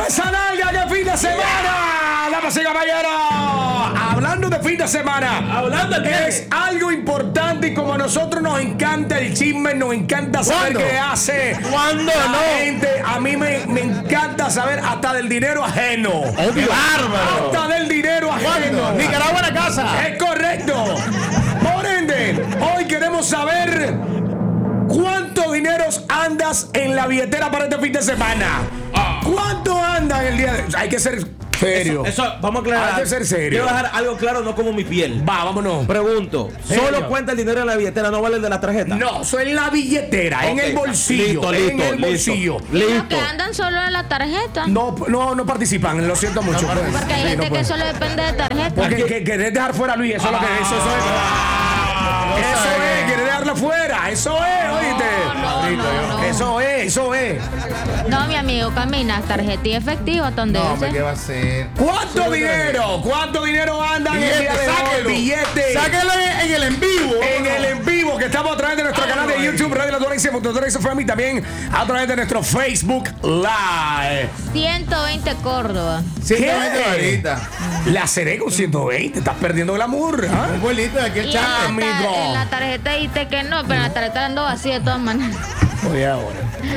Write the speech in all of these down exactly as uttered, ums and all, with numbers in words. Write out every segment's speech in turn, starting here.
esa nalga que fin de semana! Damas y caballeros, hablando de fin de semana, hablando de es algo importante y como a nosotros nos encanta el chisme, nos encanta saber ¿Cuándo? qué hace ¿Cuándo la no? gente. A mí me, me encanta saber hasta del dinero ajeno. ¡Qué bárbaro! Hasta del dinero ajeno. ¿Cuándo? Nicaragua en la casa. Es correcto. Por ende, hoy queremos saber cuánto dinero andas en la billetera para este fin de semana. ¿Cuánto andas el día de hoy? Hay que ser serio. Eso, eso, vamos a aclarar. Hay que ser serio. Quiero dejar algo claro, no como mi piel. Va, vámonos. Pregunto, Serio. ¿solo cuenta el dinero en la billetera, no vale el de la tarjeta? No, eso es en la billetera, en Ok. el bolsillo. Listo, en listo, el listo. bolsillo. Los Listo. que andan solo en la tarjeta. No, no, no participan, lo siento mucho. pues. Porque hay Sí, gente no que pueden. solo depende de tarjeta. Porque que, querés dejar fuera a Luis, eso es lo que eso, eso es. Eso es, querés dejarlo fuera, eso es, oíste. no, no, no. Eso es, eso es. No, mi amigo, camina, tarjeta y efectivo, hasta donde No, hombre, dice. ¿qué va a ser? ¿Cuánto dinero? ¿Cuánto dinero andan en el Billete, día de hoy? sáquelo. Billete. Sáquelo en, en el en vivo. En el en vivo que estamos a través de nuestro canal de YouTube, Radio La Dolencia, F M y también a través de nuestro Facebook Live. ciento veinte Córdoba. ciento veinte varitas. La seré con ciento veinte, estás perdiendo glamour. ¿Ah? Un bolito de aquí el Y en chat. la, amigo. ta- en la tarjeta dice que no, pero en la tarjeta ando vacía de todas maneras. Oye, ahora.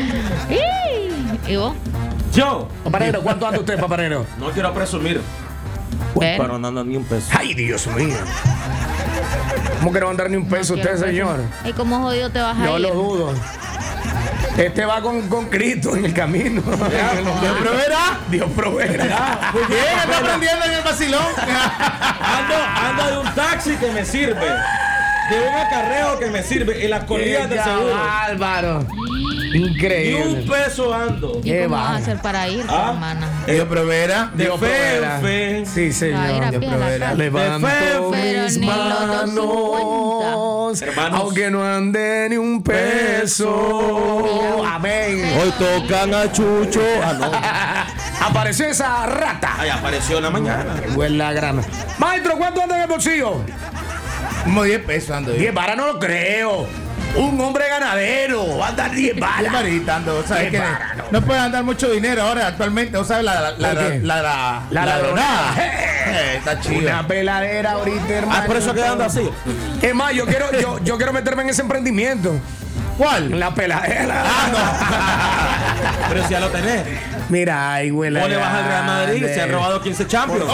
¿Y vos? Yo Paparero, ¿cuánto anda usted, paparero? no quiero presumir, Pero- pero no ando ni un peso. Ay, Dios mío. ¿Cómo que no va a andar ni un peso quiero usted, presumir. señor? ¿Y cómo jodido te vas a Yo ir? lo dudo. Este va con, con Cristo en el camino. Dios proveerá. Dios proveerá. Muy bien, anda aprendiendo en el vacilón. Ando, ando de un taxi que me sirve, de un acarreo que me sirve, en las corridas del seguro. Álvaro. Ni un Increíble. peso ando. ¿Y Qué cómo vas a va. hacer para ir, Ah. hermana? Dios proveerá. De Dios fe proveerá. en fe. Sí, Va a ir a señor. Dios pie a la proveerá. casa. Levanto Pero mis ni los dos manos, Hermanos. aunque no ande ni un peso. Mira. Amén. Hoy tocan a Chucho. Ah, no. Apareció esa rata. Ay, apareció en la mañana. Huele la grana. Maestro, ¿cuánto anda en el bolsillo? Como diez pesos ando yo. diez varas no lo creo. Un hombre ganadero va a andar diez diez varas. varitas ando. O sea, Diez es que varas, no. no pueden andar mucho dinero ahora actualmente. O sea, la la la ¿Por qué? la la La ladronada. Eh, Está chido. Una peladera ahorita, hermano. Ah, por eso que anda así. Es más, yo quiero, yo, yo quiero meterme en ese emprendimiento. ¿Cuál? La peladera. Pero si ya lo tenés. Mira, ay, güey. O le vas al Real Madrid, se han robado quince Champions.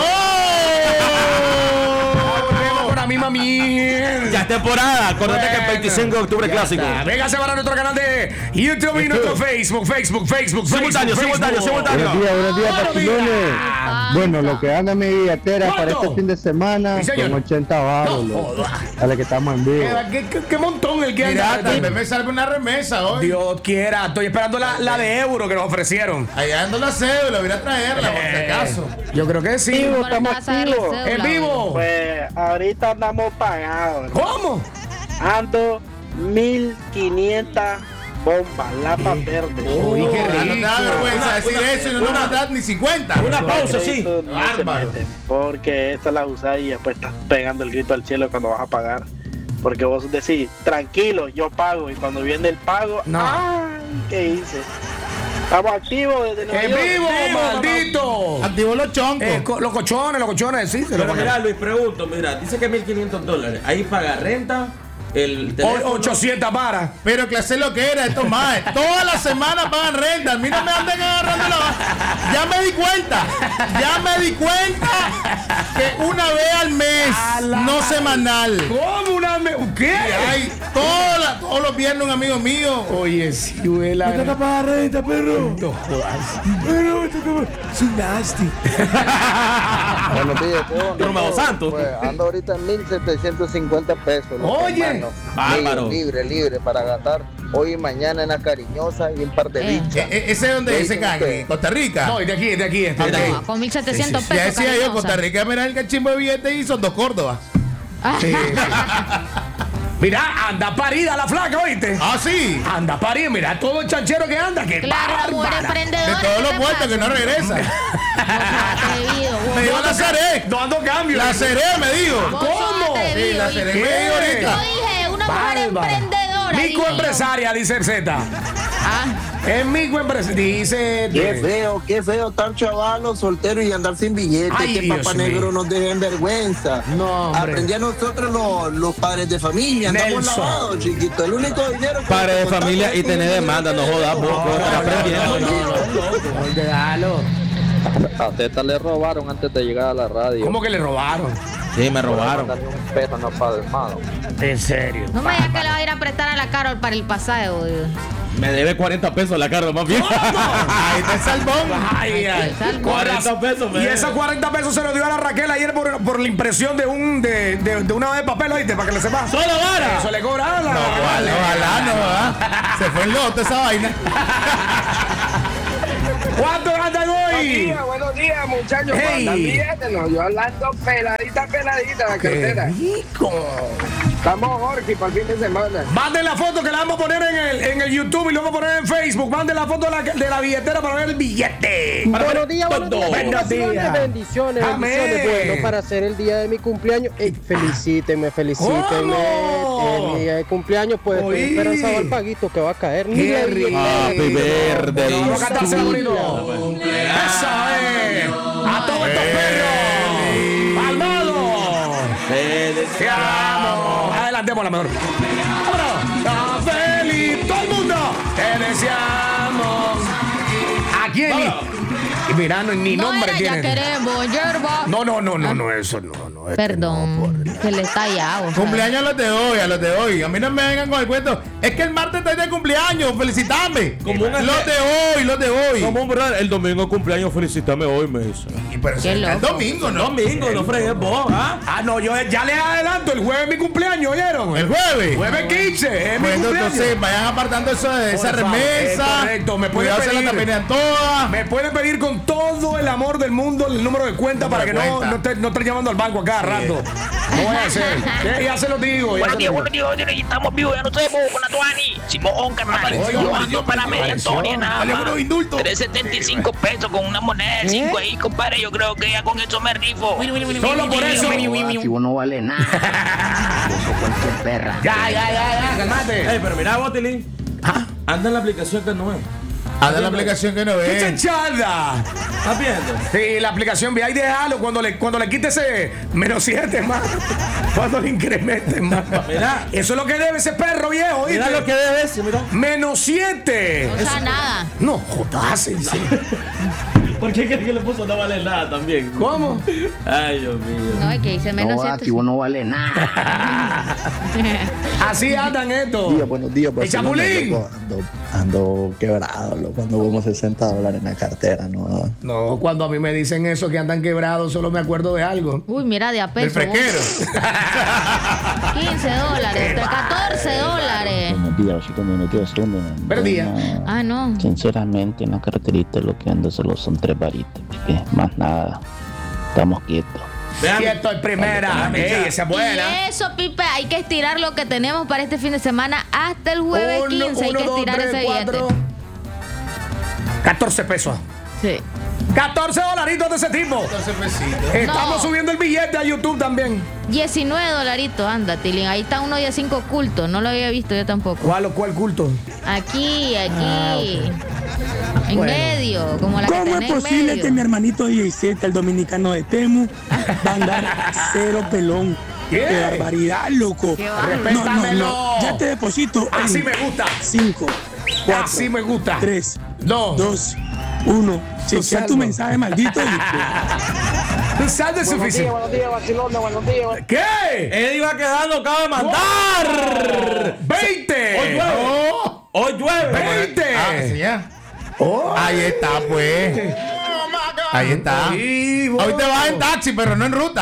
Con la misma mierda. Ya es temporada. Acuérdate que el veinticinco de octubre Ya clásico. está. Véngase para nuestro canal de YouTube y nuestro Facebook, Facebook, Facebook, Simultáneo, Facebook, simultáneo, Facebook. simultáneo. Buenos días, buenos días, Buenos Pachilones. días. Bueno, lo que anda en mi billetera para ¿Cuánto? este fin de semana Sí, señor. son ochenta baros. No loco. joda. Dale que estamos en vivo. ¿Qué, qué, qué montón el que Mira, anda. tal vez me salga una remesa hoy. Dios quiera, estoy esperando la, la de euro que nos ofrecieron. Allá ando la cédula, voy a traerla por si Eh, acaso. Yo creo que sí. Vivo, ¿Por qué estamos vas a dar la activos. cédula, En vivo. Pues ahorita andamos pagados. ¿Cómo? Ando mil quinientas bombas, lapa verde. Uy, qué Ah, no te da rico. vergüenza Una- decir una- eso y no nos una- das ni cincuenta. Una pausa, sí. Crédito no se Bárbaro. meten, porque esta la usas y después estás pegando el grito al cielo cuando vas a pagar. Porque vos decís, tranquilo, yo pago. Y cuando viene el pago, No. ¡ay! ¿Qué hice? Estamos activos desde Nueva ¡En York. vivo, maldito! Activó los choncos. Eh, co- los cochones, los cochones, sí. Se lo Pero ponen. mira, Luis, pregunto, mira, dice que mil quinientos dólares. Ahí paga renta, el O- teléfono. ochocientas varas. Pero clase lo que era, esto más. Todas las semanas pagan renta. A mí no me anden agarrando la. Ya me di cuenta. Ya me di cuenta que una vez al mes, A la no madre. semanal. ¿Cómo una me- ¿Qué? Hay todas las- todos los viernes un amigo mío. Oye, si huele a... Toca pagar renta, perro. No jodas. Pero esto como. Es un nasty. Buenos días, ¿qué onda? Romeo Santos. Pues ando ahorita en mil setecientos cincuenta pesos. loco, Oye, hermano. bárbaro. Libre, libre, libre para gastar hoy y mañana en la cariñosa y un par de Eh. bichas. E- e- ¿Ese es donde Sí, dice sí, cague? sí. Costa Rica. No, es de aquí, es de aquí. Es de Ah, aquí. No, con mil setecientos Ya pesos. decía yo, cariñosa. Costa Rica, mira el cachimbo de billete y son dos Córdobas. Sí, sí. Mira, anda parida la flaca, ¿oíste? Ah, sí. Anda parida, mira todo el chanchero que anda, que Claro, la mujer bárbara. De emprendedora. todos ¿qué los te puertos pasa? que no regresa. Vos sos atrevido, vos. Me dijo la Seré. No ando cambio. La Seré me dijo. Vos sos ¿Cómo? atrevido, Sí, la y- Seré ¿Qué? me dijo ahorita. Yo dije, una mujer Bárbara. emprendedora. dije yo. Microempresaria, dice el Z. Ah, Es mi buen presidente. Dice. Qué feo, qué feo estar chavalos, solteros y andar sin billete. Ay, que Dios papá mío. negro nos deje en vergüenza. No, hombre. Aprendí a nosotros los, los padres de familia. Andamos Nelson. lavados, chiquito. El único dinero que Padre de te contamos familia y es tener tu demanda, no jodas, vos, vos estás aprendiendo. No, déjalo. A Teta le robaron antes de llegar a la radio. ¿Cómo que le robaron? Sí, me robaron. Dame un peso no para hermano. En serio. No me digas que le va a ir a prestar a la Carol para el pasaje, boludo. Me debe cuarenta pesos la cara, más bien. Ahí está el salmón. Ay, ay. Salvo. cuarenta pesos, Y me esos cuarenta pesos se los dio a la Raquel ayer por, por la impresión de un de, de, de una vez de papel, ¿oíste? Para que le sepa. ¡Solo vara! Eso le cobraron la No, vale, ojalá no, ¿verdad? Se fue el lote esa vaina. ¿Cuánto andan hoy? Buenos días, buenos días, muchachos. Hey. Andan billetes, no, yo hablando peladita, peladita la ¡Qué cartera. rico! Estamos Jorge para el fin de semana. Manden la foto que la vamos a poner en el, en el YouTube y lo vamos a poner en Facebook. Manden la foto de la, de la billetera para ver el billete. Para ver Buenos días, buenos días. Buenos días. Bendiciones, Amén. bendiciones. Bueno, para hacer el día de mi cumpleaños, eh, felicítenme, felicítenme. ¿Cómo? El día de cumpleaños, pues estoy Oí. esperanzado al paguito que va a caer. Qué Mira, rico. Happy birthday. Bueno, vamos a cantarse bonito. Eso es. A todos estos perros. Palmado. Te amo. Adelantemos la mejor. Vámonos. ¡Está feliz! ¡Todo el mundo! Te deseamos. ¿A quién? Y mira, no, ni No nombre era, ya tiene. queremos, yerba. No, no, no, no, no, eso no, no. este Perdón, no, por- que le está allá. o sea. Cumpleaños a los de hoy, a los de hoy. A mí no me vengan con el cuento. Es que el martes estoy de cumpleaños. Felicitame. Como un- Los de hoy, los de hoy. Como un verdad, el domingo cumpleaños, felicítame hoy, me dice. Y pero Qué es el loco. domingo, ¿no? Domingo, no fregues vos, ¿ah? Ah, no, yo ya les adelanto. El jueves es mi cumpleaños, ¿oyeron? El jueves. Jueves quince, es mi Bueno, cumpleaños. entonces vayan apartando eso de esa Por favor, remesa. es correcto, me pueden Cuidado, se la pedir. tapenean todas. Me pueden pedir con todo el amor del mundo el número de cuenta Número para de que no, cuenta. no, te- no estén llamando al banco a cada rato. No voy a hacer. Sí, ya se lo digo. Ya Buenos se días, lo buenos digo. días, días, estamos vivos, ya no sé, vos, con la Tuani. Simón, carnal, Oiga, yo oiga, ando para media apareció. Antonia, nada Dale más. unos indultos. tres setenta y cinco pesos con una moneda de cinco ahí, compadre, yo creo que ya con eso me rifo. Solo por eso. Si vos no vale nada. Vos sos cualquier perra. Ya, ya, ya, ya, calmate. Ey, pero mira, Botilín. Anda en la aplicación que no es. Anda la aplicación que no ¡Qué ve. chanchada! ¿Estás viendo? Sí, la aplicación, ve ahí déjalo cuando le, cuando le quite ese menos siete más. Cuando le incrementen más. Mira. Eso es lo que debe ese perro viejo, ¿oíste? Mira lo que debe ser, mira. Menos siete. O sea, nada. No, jodas, en serio. ¿Por qué crees que le puso no vale nada también? ¿Cómo? Ay, Dios mío. No, es que dice menos No, siete. aquí vos no vale nada. Así andan estos. Días, buenos días, ¡El Barcelona, Chapulín! loco. Ando, ando quebrado, loco. Ando como sesenta dólares en la cartera, ¿no? No, cuando a mí me dicen eso, que andan quebrados, solo me acuerdo de algo. Uy, mira, de a El peso. frequero. quince dólares, de catorce dólares. Buenos días, chicos, buenos días. ¿Dónde? Buenos días. Ah, no. Sinceramente, en la carterita lo que ando solo son tres varitas. porque más nada. Estamos quietos. Vean. Cierto, el primera. Ey, esa es buena. Y eso, Pipe, hay que estirar lo que tenemos para este fin de semana hasta el jueves Uno, quince. Hay uno, que dos, estirar tres, ese cuatro. billete. catorce pesos. Sí. catorce dolaritos de ese tipo. Estamos No. subiendo el billete a YouTube también. diecinueve dolaritos, anda, Tilín. Ahí está uno de cinco ocultos. No lo había visto yo tampoco. ¿Cuál o cuál culto? Aquí, aquí. En Bueno. medio, como la que ¿Cómo es tenés en posible medio. que mi hermanito D J Z, el dominicano de Temu, va a andar cero pelón? ¿Qué? ¡Qué barbaridad, loco! Qué No, bárbaro. no, Respétamelo. no. Ya te deposito. Así me gusta. cinco, cuatro, Así me gusta. tres, Dos. dos, uno. Chequea saldo. tu mensaje, maldito. Sal de suficiente. buenos días, Barcelona, buenos días. ¿Qué? Eddie va quedando, acaba de mandar. ¡veinte! Hoy llueve. Oh, Hoy llueve. ¡veinte! Ah, sí, ya. Oh. Ahí está, pues. Ahí está. Ahí voy. Hoy te vas en taxi, pero no en ruta.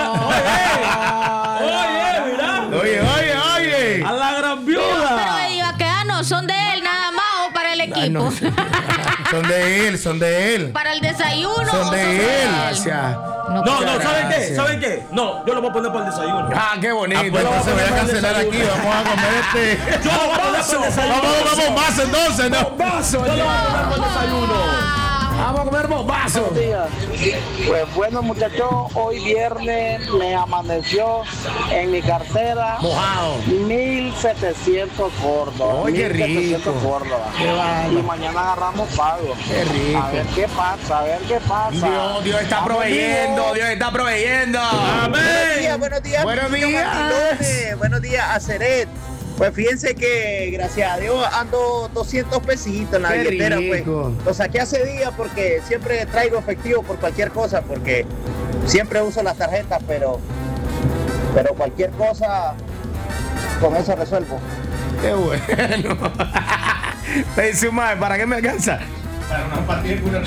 Oye, mira. Oye, oye, oye. A la gran Pero viuda. Eddie Vaqueano, ¿son de él nada más o para el equipo? no. Son de él, son de él. ¿Para el desayuno Son o de son él. Gracias. No, No, no, Muchas ¿saben qué? gracias. ¿Saben qué? No, yo lo voy a poner para el desayuno. Ah, qué bonito. Ah, pues entonces voy a cancelar aquí. Vamos a comer este. Yo lo voy a poner para el desayuno. Vamos, vamos más entonces, ¿no? Vaso, Yo lo voy a poner para el desayuno. Vamos a a comer bombazo. Buenos días. Pues bueno, muchachos, hoy viernes me amaneció en mi cartera Mojado. mil setecientos Córdoba. Oye, qué mil setecientos rico. Córdoba. Qué bárbaro. Y mañana agarramos pago. Qué rico. A ver qué pasa, a ver qué pasa. Dios, Dios está Vamos, proveyendo, amigos. Dios está proveyendo. Buenos días, buenos días. Buenos mis días. mandilones. Buenos días, Aceret. Pues fíjense que, gracias a Dios, ando doscientos pesitos en la Qué billetera. rico. Pues lo saqué hace días porque siempre traigo efectivo por cualquier cosa, porque siempre uso las tarjetas, pero, pero cualquier cosa, con eso resuelvo. Qué bueno. Pensé, madre, ¿para qué me alcanza? Para una partida de cura.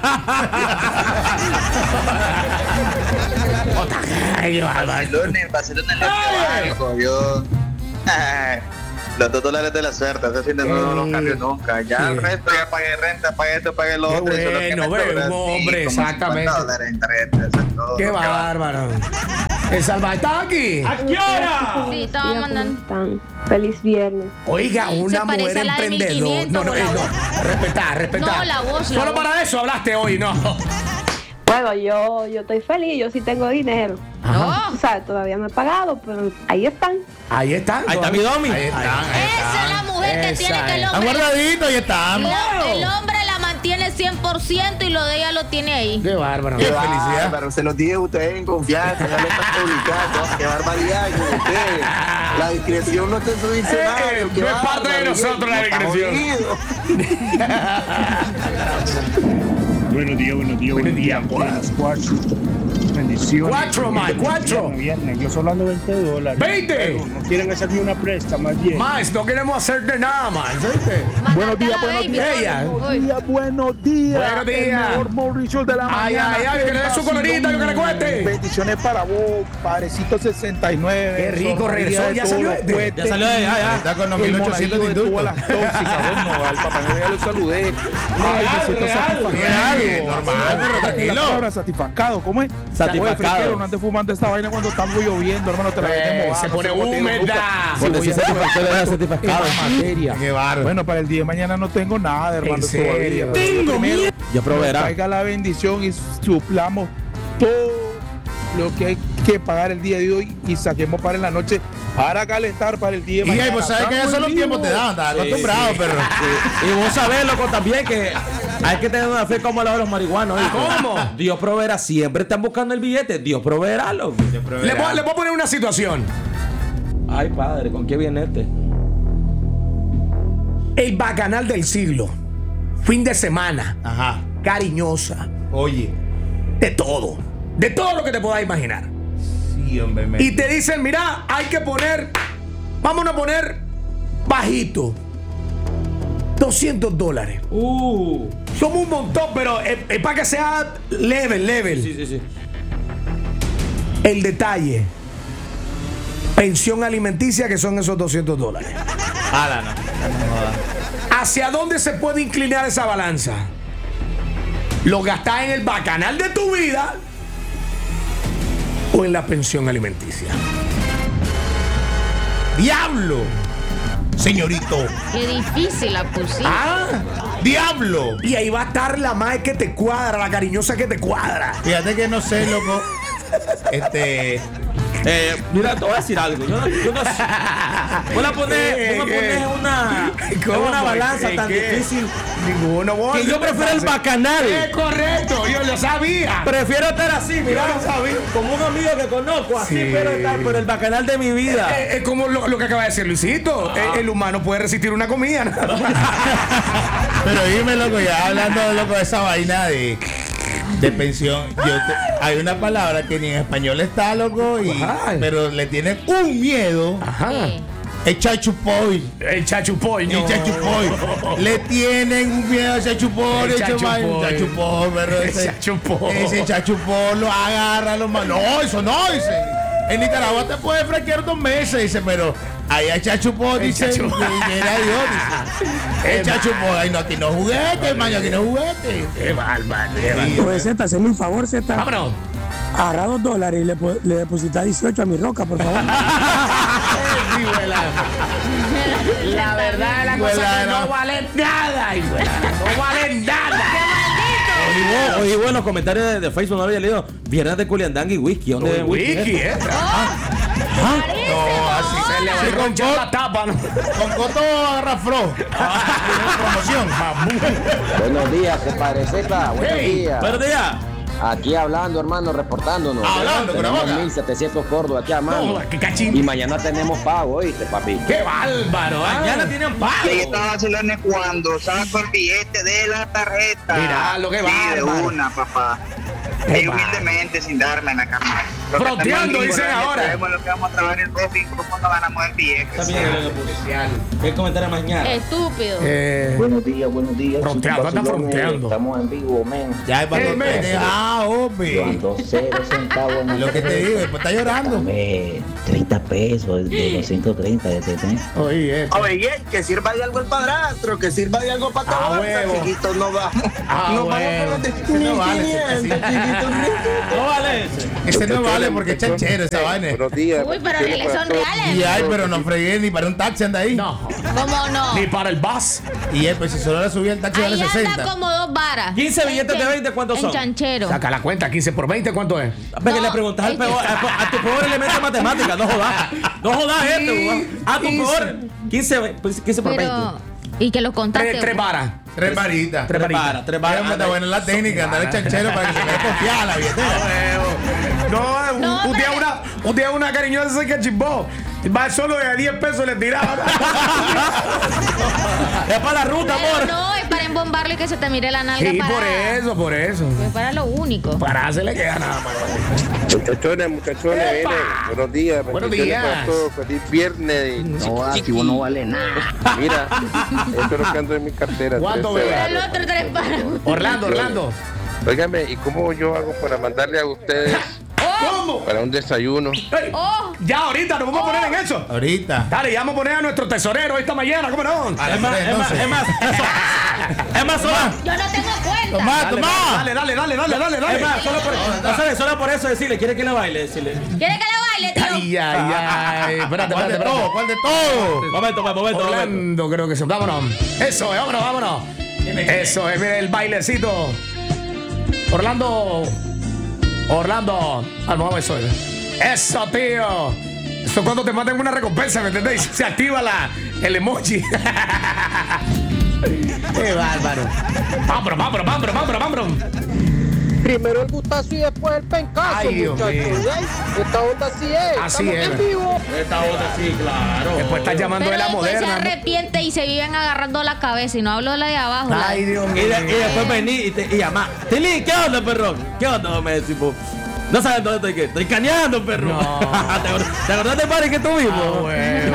Ay, qué bárbaro. Barcelona, Barcelona le trabajo, yo. Los dos dólares de la suerte, ese fin de semana no los cambio nunca. Ya el resto, ya pagué renta, pagué esto, pagué lo Qué otro. eso es lo que bueno, me ve, sobra, un sí, hombre, como exactamente. cincuenta dólares en tarjeta, eso es todo. Qué Lo que va. bárbaro. El Salvador está aquí. ¿A qué hora? Sí, estaba mandando. Feliz viernes. Oiga, una Se parece mujer a la de emprendedora. mil quinientos No, no, con eh, la no. Respetar, respetar. No, la voz, la Solo voz. para eso hablaste hoy, no. Bueno, yo, yo estoy feliz, yo sí tengo dinero. Ajá. O sea, todavía no he pagado, pero ahí están. Ahí están. Ahí está mi domi. Ahí están. ahí Esa es la mujer que Esa tiene que el es. Están hombre. guardaditos y están. la- el hombre la mantiene cien por ciento y lo de ella lo tiene ahí. Qué bárbaro. Qué felicidad. Pero se los dije a ustedes en confianza, ya lo están publicando. Qué barbaridad con ustedes. La discreción no está en su diccionario. Eh, qué no es parte de bárbaro, nosotros la está discreción. jodido. Buenos días, buenos días, buenos días. Buenas, cuatro. Bendiciones. Cuatro, Mike, cuatro. Viernes, viernes. Yo estoy hablando veinte dólares. veinte. Pero no quieren hacer ni una presta, más bien. Más, no queremos hacerte nada más. ¿Viste? Buenos días, Mandátela, buenos baby. días. Ella. Buenos días, buenos días. Buenos días. El mejor Mauricio de la Ay, mañana. ay, ay, que le dé su colorita, que le cueste. Bendiciones para vos, Parecito sesenta y nueve. Qué rico, Sor María regresó, de ya todos salió los este. cohetes. Ya salió de allá, ya. Está con los El mil ochocientos de monaguillo de todas indulto. las tóxicas. Bueno, al papá Noel ya lo saludé. Ay, me siento real, satisfacado. real, normal, pero tranquilo. La palabra satisfacado, ¿cómo es? Satisfacado. Oye, friquero, no andes fumando esta vaina cuando está muy lloviendo, hermano, te la Eh, vendemos. se pone húmeda. Cuando sí satisfacado, le da satisfacado. materia. Qué bárbaro. Bueno, para el día de mañana no tengo nada, hermano. ¿En serio? todavía. Tengo Primero, miedo. Yo proveerá. Traiga la bendición y suplamos todo lo que hay que pagar el día de hoy y saquemos para en la noche para calentar para el día de Y mañana. ahí, pues sabes que ya Estamos son los en tiempos vivo. te dan, estás acostumbrado, pero. Y vos sabés, loco, también que hay que tener una fe como la de los marihuanos. ¿oíste? ¿Cómo? Dios proveerá. Siempre están buscando el billete. Dios proveerá, loco. Le puedo, le puedo poner una situación. Ay, padre, ¿con qué viene este? El bacanal del siglo. Fin de semana. Ajá. Cariñosa. Oye. De todo. De todo lo que te puedas imaginar. Sí, hombre. me- Y te dicen, mira, hay que poner, vámonos a poner bajito. doscientos dólares. Uh. Somos un montón, pero es, es para que sea level, level. Sí, sí, sí. El detalle. Pensión alimenticia, que son esos doscientos dólares. Ala, no. ¿Hacia dónde se puede inclinar esa balanza? ¿Lo gastás en el bacanal de tu vida o en la pensión alimenticia? ¡Diablo! Señorito. Qué difícil la pusiste. ¡Ah! ¡Diablo! Y ahí va a estar la madre que te cuadra, la cariñosa que te cuadra. Fíjate que no sé, loco. Este. Eh, mira, te voy a decir algo. Yo no, yo no sé. Vos la pones, vos me pones en una, en ¿Cómo? una balanza ¿Qué? tan ¿Qué? difícil. Ninguno, vos. Que yo prefiero el bacanal. Es correcto, yo lo sabía. Prefiero estar así, mira, Yo lo sabía. como un amigo que conozco, así, Sí. pero estar por el bacanal de mi vida. Es, es como lo, lo que acaba de decir Luisito. El, el humano puede resistir una comida. ¿no? Pero dime, loco, ya hablando de loco de esa vaina de, de pensión. Yo te- hay una palabra que ni en español está, loco, y, Ajá. pero le tienen un miedo. Ajá. Sí. El chachupoy. El chachupoy, no. El chachupoy. Le tienen un miedo al chachupoy. El El chachupoy. chachupoy. Chachupoy, pero El ese chachupoy. Ese chachupoy lo agarra, lo ma- No, eso no, dice. En Nicaragua te puede franquear dos meses, dice, pero ahí hay chachupoy, El dice. chachupoy. Mira Dios, dice. El chachupoy. Ay, no, aquí no juguete, hermano, aquí no juguete. Qué bárbaro. qué Sí. bárbaro. Pues Z, hazme un favor, Z. Vámonos. Agarra dos dólares y le, po- le deposita dieciocho a mi roca, por favor. Sí, güela. La verdad es la cosa Güela, que no no. vale nada, güela. No vale nada. Olivo, hoy hubo en los comentarios de, de Facebook, no había leído. Viernes de Culiandanga y whisky. ¿Dónde es whisky? Whisky, es ¿eh? esto? Ah, no, así se le va a ronchar la tapa, ¿no? Con Coto agarra fro. Promoción. Buenos días, se parece, pa. Buenos Hey, días. Buenos días. Aquí hablando, hermano, reportándonos. Hablando, tenemos Cuernavaca. mil setecientos Córdoba aquí a mano. No, qué cachín. Y mañana tenemos pago, ¿oíste, papi? ¡Qué bárbaro! ¿eh? Mañana tienen pago. Sí, estaba vacilando cuando saco el billete de la tarjeta. Mira, lo que Sí, de bárbaro. una, papá. Qué Y humildemente, sin darme en la cama. Froteando, dicen ahora. Sabemos lo que vamos a trabajar en el coffee, cuando ganamos el billete. Está bien, lo que puse. ¿Qué comentario mañana? Estúpido. Eh, Buenos días, buenos días. Fronteando, anda Vacilones, fronteando. Estamos en vivo, men. Ya, para Eh, me- Ah, hombre. Llevando cero centavos. en Lo que te digo, después está llorando. Dame treinta pesos de los ciento treinta de este mes. Oye, esto. Oye, que sirva de algo el padrastro, que sirva de algo para Ah, todos. huevo. Chiquitos, no vamos. Ah, no huevo. vamos Ese no vale, ese- quinientos, chiquitos. No vale ese. Ese no vale porque es chanchero esa vaina. Buenos días. Uy, pero ni le son reales. Y ay, pero no fregué ni para un taxi anda ahí. No, ¿Cómo no? ni para el bus. Y él, pues si solo le subía el taxi Ahí vale anda sesenta. como dos varas. quince billetes de En- veinte, ¿cuántos en son? chanchero. Saca la cuenta, quince por veinte, ¿cuánto es? Ve que No, le preguntas al es que- peor, a, a tu peor elemento de matemática, no jodas. No jodas esto, weón. A tu peor quince, quince por veinte. Pero, y que los contaste. Tres, tres varas. Tres varitas. Tres varitas. varas, tres Vaya, varas. está buena la técnica, andar el chanchero para que se quede confiada la billetera. No, un, No, un día pero- una, un día una cariñosa se que chimbó. Va solo de a diez pesos le tiraba. Es para la ruta, Pero amor. no, es para embombarle y que se te mire la nalga Sí, para. por eso, por eso. Es para lo único. Para se le queda nada más. Muchachones, muchachones, ¡Epa! miren. Buenos días. Buenos bendiciones días. para todos. Feliz viernes. No, así vos no vale nada. Mira, esto es lo que ando en mi cartera. ¿Cuánto, tres bebé? El ceros. otro tres para. Orlando, Orlando. Óigame, ¿y cómo yo hago para mandarle a ustedes ¿Cómo? para un desayuno? Ey, Oh. Ya ahorita nos vamos a poner en eso. Ahorita. Dale, ya vamos a poner a nuestro tesorero esta mañana, ¿cómo no? A las Es más, tres, es más, entonces. es más. eso- Es más, solo. Yo no tengo cuenta. Tomá, Dale, tomá. dale, dale, dale, dale, dale, dale. Es más, solo por, no sabes, solo por eso decirle, ¿quiere que le baile? Decirle. ¿Quiere que le baile, tío? Ay, ay, ay. Espérate, ¿Cuál espérate, de espérate. todo? ¿Cuál de todo? Momento, pues, momento, momento. Orlando, creo que sí. Vámonos. Eso es, vámonos, vámonos. Eso es, mire el bailecito. Orlando. Orlando. Vamos, eso es. Eso, tío. Eso cuando te manden una recompensa, ¿me entendéis? Se activa la, el emoji. Qué bárbaro. Vámonos, vámonos, vámonos, vámonos, vámonos. Primero el gustazo y después el pencazo, Ay, Dios muchachos. mío. ¿Veis? Esta onda así es. Así Estamos es. en vivo. Esta otra sí, claro. Después estás llamando Pero de la después se moderna. arrepiente y se viven agarrando la cabeza. Y no hablo de la de abajo. la Ay, de- Dios Y, mío. de- y después vení y, te, y llamá. Tilín, ¿qué onda, perro? ¿Qué onda, me decís, po? No sabes dónde estoy, ¿qué? Estoy cañando, perro. No. ¿Te acor- ¿Te acordás del party que tuvimos? Ah, bueno.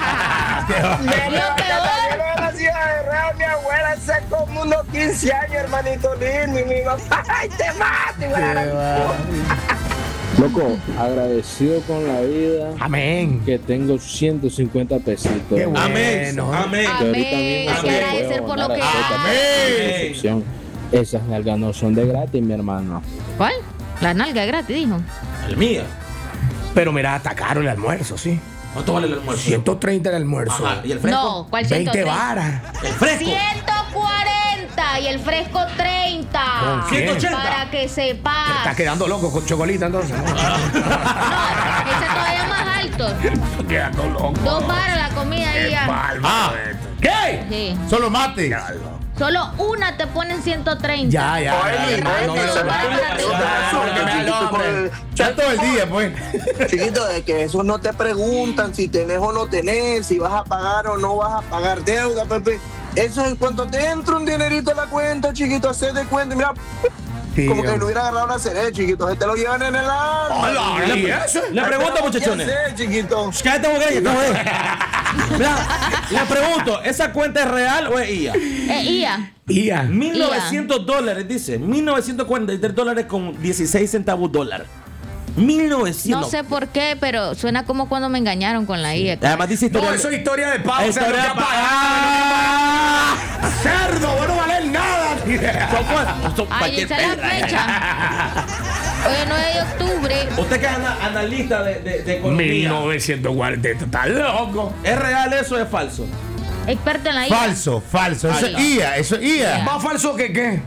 Lo peor. En la ciudad de Real, mi abuela hace como unos quince años, hermanito lindo, y mi papá, ¡ay, te mato! igual. Loco, agradecido con la vida. Amén. Que tengo ciento cincuenta pesitos. Qué bueno. Amén. Amén. Que ahorita Amén. mismo Hay se que me agradecer puede por lo abonar que a esta hay. suscripción. Esas nalgas no son de gratis, mi hermano. ¿Cuál? La nalga es gratis, dijo. El mío. Pero mira, está caro el almuerzo, sí. ¿Cuánto vale el almuerzo? ciento treinta el almuerzo. Ajá. ¿Y el fresco? No, ¿cuál ciento veinte treinta? varas. El fresco. ciento cuarenta y el fresco treinta. ¿Con quién? ciento ochenta. Para que sepas. Está quedando loco con chocolita entonces. No, ese todavía más alto. Está quedando loco. Dos varas la comida ahí ya. Ah, ¿qué? Sí. Solo mate. Solo una te ponen ciento treinta. Ya, ya. Oye, ya, ya, no, no me lo- eso no ya, es ya, eso, ya, que ya, chiquito, hombre. por- Ya todo el día, pues. Chiquito, de que eso no te preguntan si tenés o no tenés, si vas a pagar o no vas a pagar deuda, Pepe. Eso en cuanto te entra un dinerito a la cuenta, chiquito, hacer de cuenta, mira, Sí, como que hombre. lo hubiera agarrado una cerecha, chiquito, se te lo llevan en el alma. Hola, Le, ¿y eso? le pregunto, muchachones. ¿Qué hacer, chiquito? Sh, Cállate, mujer, que no es. Mira, le pregunto, ¿esa cuenta es real o es I A? Eh, Ia. Ia. mil novecientos dólares, dice. mil novecientos cuarenta y tres dólares con dieciséis centavos dólar. mil novecientos. No sé por qué, pero suena como cuando me engañaron con la I A. Además dice historia. No, eso es historia de pago. Historia o sea, de lo que ha pago. pagado, lo que ha pagado. Cerdo, vos no valer nada. Son cuatro, son Ay, cualquier esa es la perra. fecha. Hoy es nueve de octubre. Usted que es ana- analista de, de, de mil economía. novecientos cuarenta, está loco. ¿Es real eso o es falso? Experto en la I A. Falso, falso. Eso es Ay. I A, eso es I A. ¿Más falso que qué?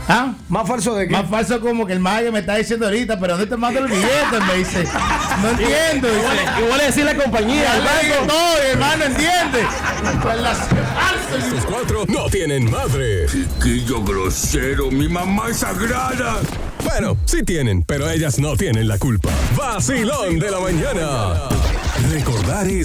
¿Ah? ¿Más falso de qué? Más falso como que el mago me está diciendo ahorita, pero ¿dónde te mando el billete? Me dice, no entiendo. Igual, igual le decir la compañía. El banco, no, hermano, entiende. Estos cuatro no tienen madre. Chiquillo grosero, mi mamá es sagrada. Bueno, sí tienen, pero ellas no tienen la culpa. Vacilón de la mañana. Recordar es